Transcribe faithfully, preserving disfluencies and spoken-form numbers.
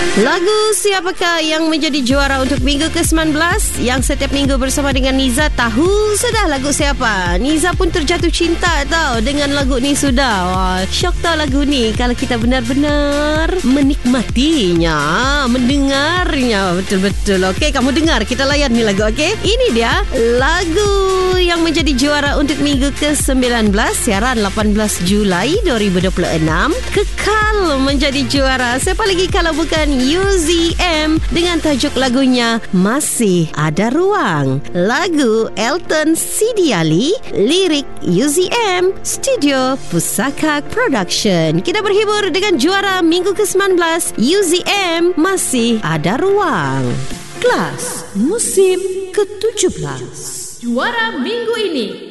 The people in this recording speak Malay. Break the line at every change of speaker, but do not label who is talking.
Lagu siapakah yang menjadi juara untuk minggu ke sembilan belas? Yang setiap minggu bersama dengan Niza tahu sudah lagu siapa. Niza pun terjatuh cinta tau dengan lagu ni sudah. Wah, syok tau lagu ni kalau kita benar-benar menikmatinya, mendengarnya betul-betul. Okey, kamu dengar, kita layan ni lagu. Okey, ini dia lagu yang menjadi juara untuk minggu ke sembilan belas, siaran lapan belas Julai dua ribu dua puluh enam. Kekal menjadi juara. Siapa lagi kalau bukan U Z M dengan tajuk lagunya Masih Ada Ruang. Lagu Elton Sidi Ali, lirik U Z M, studio Pusaka Production. Kita berhibur dengan juara minggu ke sembilan belas, U Z M, Masih Ada Ruang. Kelas musim ke tujuh belas.
Juara minggu ini